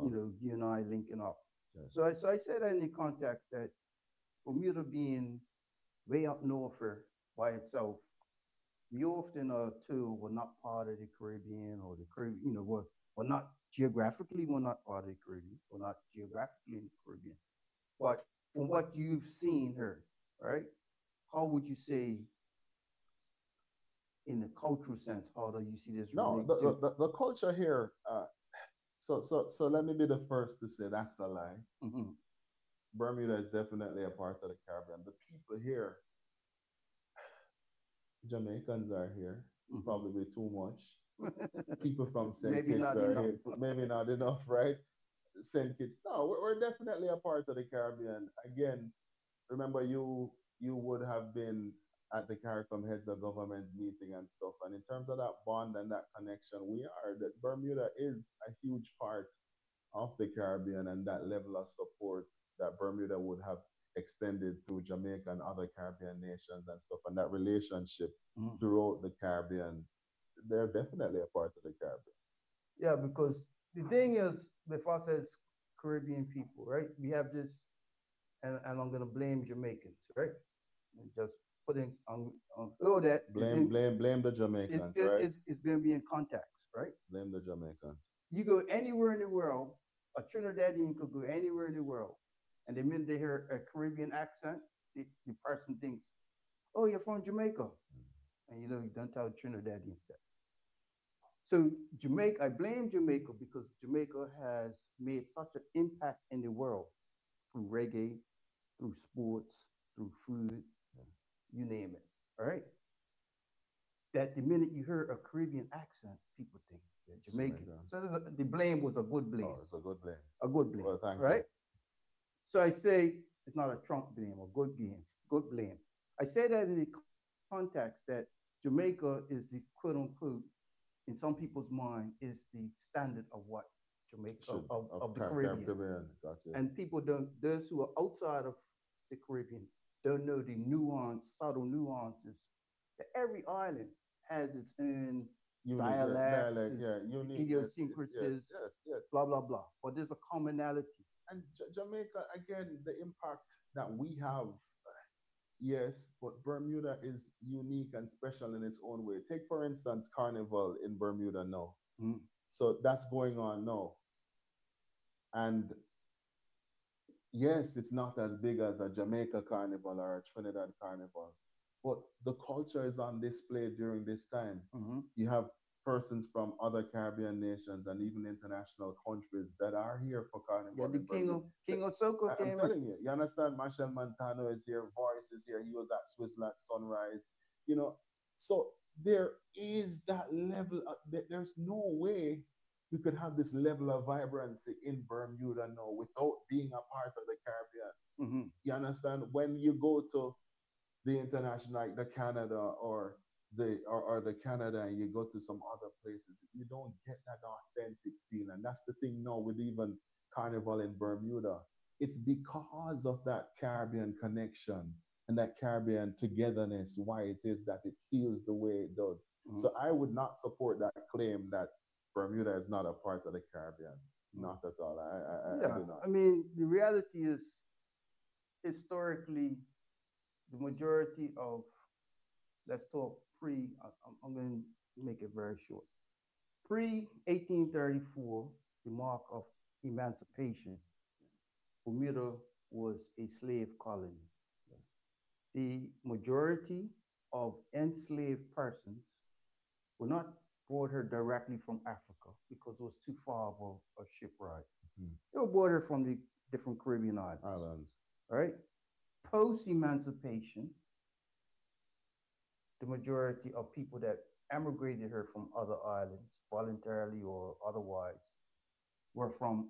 you and I linking up. Yes. So I said that in the context that Bermuda being way up north here by itself, we often too were not part of the Caribbean or the Caribbean, we're not geographically, we're not part of the Caribbean, we're not geographically in the Caribbean. But from what you've seen here, right? How would you say, in the cultural sense, how do you see this No, relate to? the culture here. So let me be the first to say that's a lie. Mm-hmm. Bermuda is definitely a part of the Caribbean. The people here, Jamaicans are here, probably too much. People from St. Maybe Kitts not are enough. here, maybe not enough, right? St. Kitts. No, we're definitely a part of the Caribbean. Again, remember you would have been at the CARICOM heads of government meeting and stuff. And in terms of that bond and that connection, we are that Bermuda is a huge part of the Caribbean and that level of support that Bermuda would have extended through Jamaica and other Caribbean nations and stuff, and that relationship Mhm. throughout the Caribbean, they're definitely a part of the Caribbean. Yeah, because the thing is, with us as Caribbean people, right? We have this, and I'm gonna blame Jamaicans, right? And just putting on all that is Blame, in blame, blame the Jamaicans, right? it's gonna be in context, right? Blame the Jamaicans. You go anywhere in the world, a Trinidadian could go anywhere in the world, and the minute they hear a Caribbean accent, the person thinks, "Oh, you're from Jamaica," and you don't tell Trinidadians that. So Jamaica, I blame Jamaica because Jamaica has made such an impact in the world through reggae, through sports, through food, you name it. All right. That the minute you hear a Caribbean accent, people think you're It's Jamaican. Jamaican. So the blame was a good Oh, blame, it's a good blame. a good blame. Well, thank you. Right. So I say it's not a Trump blame, a good blame, good blame. I say that in the context that Jamaica is the quote unquote in some people's mind is the standard of what Jamaica Should of of the Caribbean. Caribbean. Gotcha. And people don't those who are outside of the Caribbean don't know the subtle nuances that every island has its own Unique, yeah, dialects, dialect, its yeah, uniqueness. Yes, idiosyncrasies, yes, yes. blah blah blah. But there's a commonality. And Jamaica, again, the impact that we have, yes, but Bermuda is unique and special in its own way. Take, for instance, Carnival in Bermuda now. Mm. So that's going on now. And yes, it's not as big as a Jamaica Carnival or a Trinidad Carnival, but the culture is on display during this time. Mm-hmm. You have persons from other Caribbean nations and even international countries that are here for Yeah, Carnival the in Bermuda. King of Soca I'm came in. telling you, you understand? Marshall Montano is here, Voice is here. He was at Switzerland Sunrise. You know, so there is that level. There's no way we could have this level of vibrancy in Bermuda now without being a part of the Caribbean. Mm-hmm. You understand? When you go to the international, like the Canada or the Canada, and you go to some other places, you don't get that authentic feel. And that's the thing now with even Carnival in Bermuda. It's because of that Caribbean connection and that Caribbean togetherness why it is that it feels the way it does. Mm-hmm. So I would not support that claim that Bermuda is not a part of the Caribbean. Mm-hmm. Not at all. I Yeah, do not. I mean, the reality is historically, the majority of, let's talk pre, I'm going to make it very short. Pre 1834, the mark of emancipation, Bermuda was a slave colony. The majority of enslaved persons were not brought here directly from Africa because it was too far of a ship ride. Mhm. They were brought here from the different Caribbean islands, Islands. right? Post emancipation, the majority of people that emigrated here from other islands, voluntarily or otherwise, were from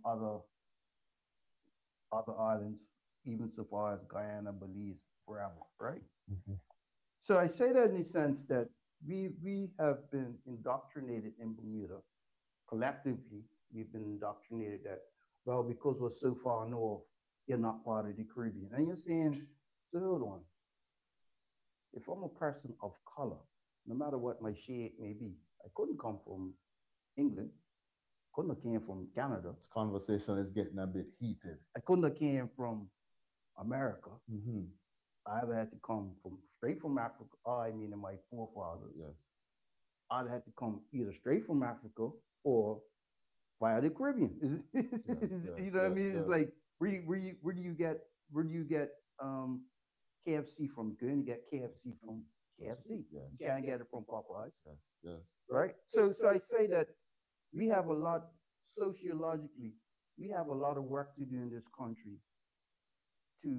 other islands, even so far as Guyana, Belize, wherever, right? Mhm. So I say that in the sense that we have been indoctrinated in Bermuda collectively. We've been indoctrinated that, well, because we're so far north, you're not part of the Caribbean. And you're saying, so hold on, if I'm a person of color, no matter what my shade may be, I couldn't come from England. Couldn't have came from Canada. This conversation is getting a bit heated. I couldn't have came from America. Mm-hmm. I had to come from straight from Africa. Oh, I mean, my forefathers. Yes. I'd had to come either straight from Africa or via the Caribbean. Yes, You know what I yes, mean? It's yes. like where do you get KFC from? You can only get KFC from KFC. Yes. You can't get it from Popeyes, Yes. Yes. right? So I say that we have a lot sociologically. We have a lot of work to do in this country to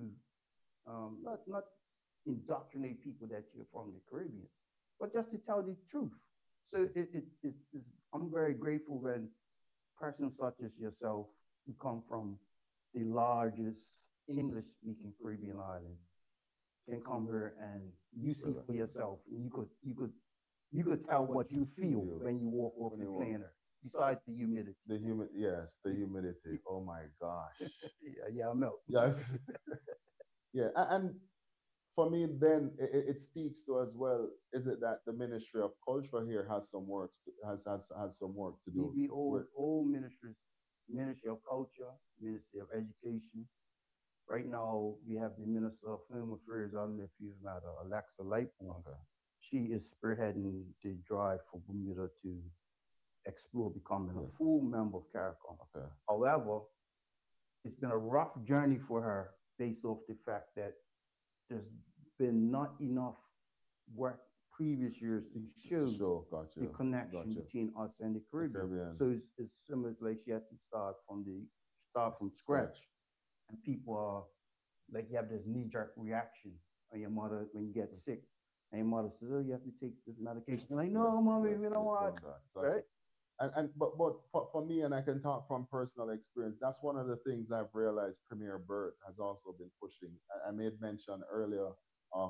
not indoctrinate people that you're from the Caribbean, but just to tell the truth. So it's I'm very grateful when persons such as yourself who come from the largest English speaking Caribbean island can come here and you see for yourself. You could tell what you feel when you walk off the plane. Besides the humidity. The humidity. Oh my gosh. Yeah, I melt. Yes. Yeah. And for me, then it speaks to as well. Is it that the Ministry of Culture here has some work has some work to do? We all ministries, Ministry of Culture, Ministry of Education. Right now, we have the Minister of Home Affairs. I don't know if you've met Alexa Lightbourne. Okay. She is spearheading the drive for Bermuda to explore becoming Yes. a full member of CARICOM. Okay. However, it's been a rough journey for her based off the fact that there's been not enough work previous years to show Gotcha. the connection between us and the Caribbean. So it's similar, like she has to start from scratch, and people are like, you have this knee-jerk reaction on your mother when you get sick, and your mother says, "Oh, you have to take this medication." You're like, "No, mommy, we don't want." Gotcha. Right? But for me, and I can talk from personal experience, that's one of the things I've realized Premier Bert has also been pushing. I made mention earlier of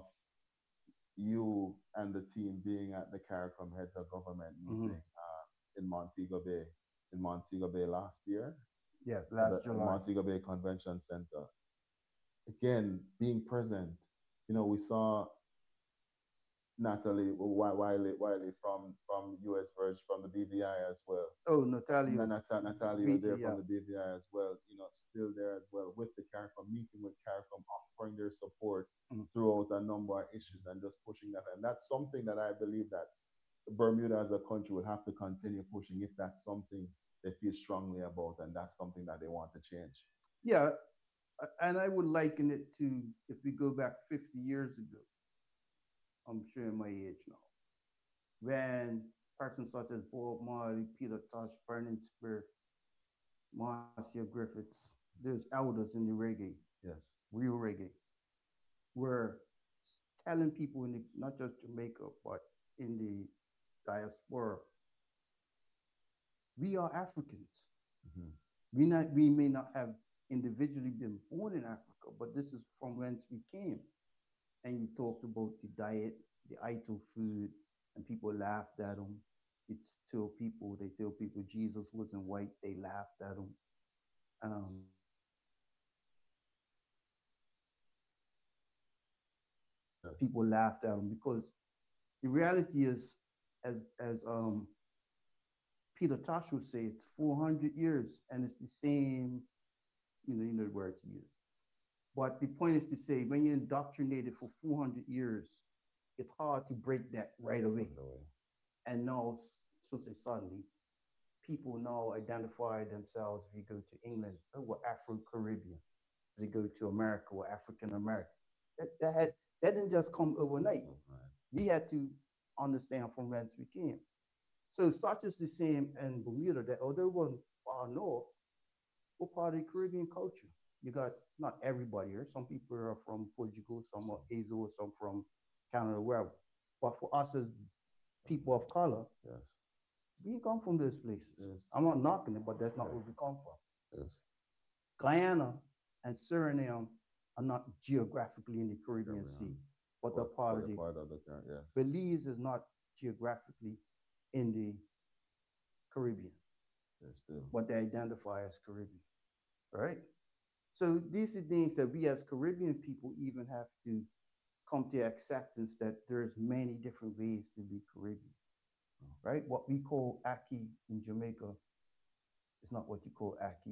you and the team being at the CARICOM Heads of Government meeting in Montego Bay last year. Yeah, last July. Montego Bay Convention Center. Again, being present, we saw Natalie Wiley from US Virgin, from the BVI as well. Oh, Natalia. Natalia there from the BVI as well, still there as well with the CARICOM, meeting with CARICOM, offering their support throughout a number of issues and just pushing that. And that's something that I believe that Bermuda as a country will have to continue pushing if that's something they feel strongly about and that's something that they want to change. Yeah, and I would liken it to, if we go back 50 years ago, I'm showing my age now, when persons such as Bob Marley, Peter Tosh, Burning Spear, Marcia Griffiths, there's elders in the reggae, yes, real reggae, were telling people in not just Jamaica, but in the diaspora, we are Africans. We may not have individually been born in Africa, but this is from whence we came. And you talked about the diet, the Ito food, and people laughed at them. They tell people Jesus wasn't white. They laughed at him. People laughed at him because the reality is, as Peter Tosh would say, it's 400 years, and it's the same, the words he used. But the point is to say, when you're indoctrinated for 400 years, it's hard to break that right away. And now, so say suddenly, people now identify themselves. If you go to England, we're Afro-Caribbean. They go to America, we're African American. That didn't just come overnight. We had to understand from whence we came. So such is the same in Bermuda, that although it wasn't far north, we're part of the Caribbean culture. You got not everybody here. Some people are from Portugal, some are Azores, some from Canada, wherever. But for us as people of color, yes, we come from those places. Yes. I'm not knocking it, but that's not where we come from. Yes. Guyana and Suriname are not geographically in the Caribbean Sea, but they're part of the yes. Belize is not geographically in the Caribbean, but they identify as Caribbean, right? So these are things that we as Caribbean people even have to come to acceptance that there's many different ways to be Caribbean, right? What we call Aki in Jamaica It's not what you call ackee.